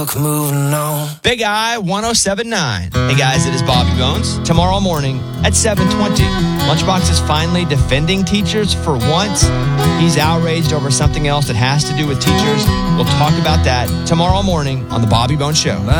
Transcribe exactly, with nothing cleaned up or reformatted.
Moving on. Big I ten seventy-nine. Hey guys, it is Bobby Bones. Tomorrow morning at seven twenty. Lunchbox is finally defending teachers for once. He's outraged over something else that has to do with teachers. We'll talk about that tomorrow morning on the Bobby Bones Show.